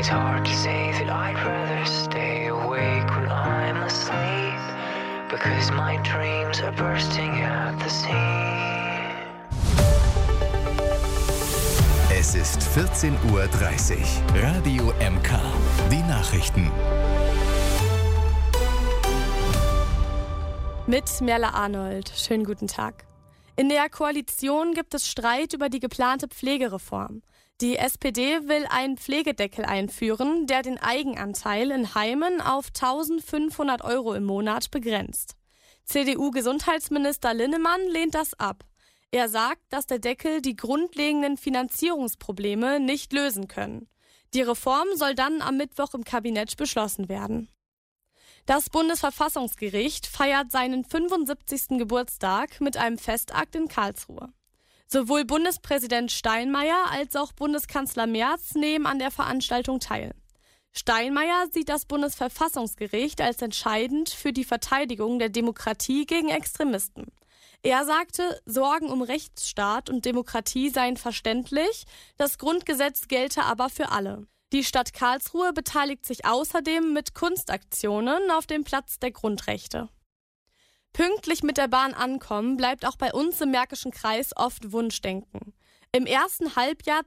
It's hard to say that I'd rather stay awake when I'm asleep, because my dreams are bursting at the seams. Es ist 14:30 Uhr. Radio MK. Die Nachrichten. Mit Merla Arnold. Schönen guten Tag. In der Koalition gibt es Streit über die geplante Pflegereform. Die SPD will einen Pflegedeckel einführen, der den Eigenanteil in Heimen auf 1.500 € im Monat begrenzt. CDU-Gesundheitsminister Linnemann lehnt das ab. Er sagt, dass der Deckel die grundlegenden Finanzierungsprobleme nicht lösen können. Die Reform soll dann am Mittwoch im Kabinett beschlossen werden. Das Bundesverfassungsgericht feiert seinen 75. Geburtstag mit einem Festakt in Karlsruhe. Sowohl Bundespräsident Steinmeier als auch Bundeskanzler Merz nehmen an der Veranstaltung teil. Steinmeier sieht das Bundesverfassungsgericht als entscheidend für die Verteidigung der Demokratie gegen Extremisten. Er sagte, Sorgen um Rechtsstaat und Demokratie seien verständlich, das Grundgesetz gelte aber für alle. Die Stadt Karlsruhe beteiligt sich außerdem mit Kunstaktionen auf dem Platz der Grundrechte. Pünktlich mit der Bahn ankommen bleibt auch bei uns im Märkischen Kreis oft Wunschdenken. Im ersten Halbjahr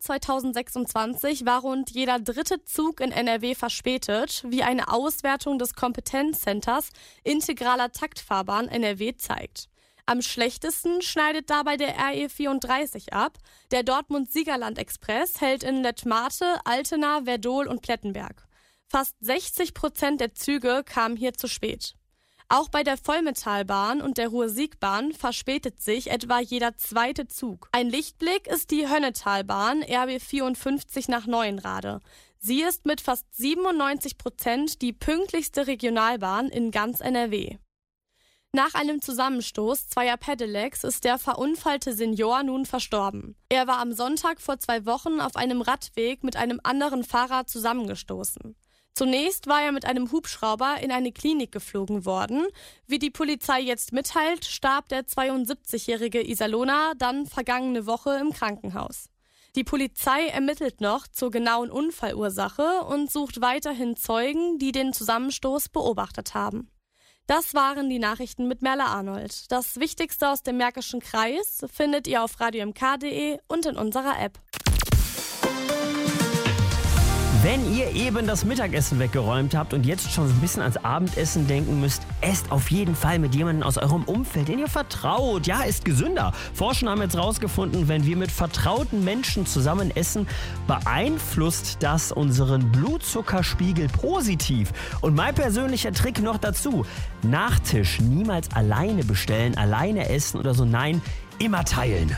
2026 war rund jeder dritte Zug in NRW verspätet, wie eine Auswertung des Kompetenzcenters Integraler Taktfahrbahn NRW zeigt. Am schlechtesten schneidet dabei der RE34 ab. Der Dortmund-Siegerland-Express hält in Letmate, Altena, Werdohl und Plettenberg. Fast 60% der Züge kamen hier zu spät. Auch bei der Vollmetallbahn und der Ruhr-Siegbahn verspätet sich etwa jeder zweite Zug. Ein Lichtblick ist die Hönnetalbahn RB 54 nach Neuenrade. Sie ist mit fast 97% die pünktlichste Regionalbahn in ganz NRW. Nach einem Zusammenstoß zweier Pedelecs ist der verunfallte Senior nun verstorben. Er war am Sonntag vor 2 Wochen auf einem Radweg mit einem anderen Fahrer zusammengestoßen. Zunächst war er mit einem Hubschrauber in eine Klinik geflogen worden. Wie die Polizei jetzt mitteilt, starb der 72-jährige Iserlohner dann vergangene Woche im Krankenhaus. Die Polizei ermittelt noch zur genauen Unfallursache und sucht weiterhin Zeugen, die den Zusammenstoß beobachtet haben. Das waren die Nachrichten mit Merla Arnold. Das Wichtigste aus dem Märkischen Kreis findet ihr auf radiomk.de und in unserer App. Wenn ihr eben das Mittagessen weggeräumt habt und jetzt schon so ein bisschen ans Abendessen denken müsst, esst auf jeden Fall mit jemandem aus eurem Umfeld, den ihr vertraut. Ja, ist gesünder. Forscher haben jetzt rausgefunden, wenn wir mit vertrauten Menschen zusammen essen, beeinflusst das unseren Blutzuckerspiegel positiv. Und mein persönlicher Trick noch dazu: Nachtisch niemals alleine bestellen, alleine essen oder so. Nein, immer teilen.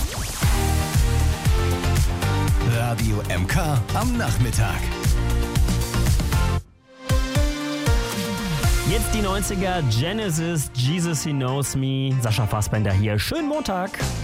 Radio MK am Nachmittag. Jetzt die 90er, Genesis, Jesus He Knows Me, Sascha Fassbender hier. Schönen Montag.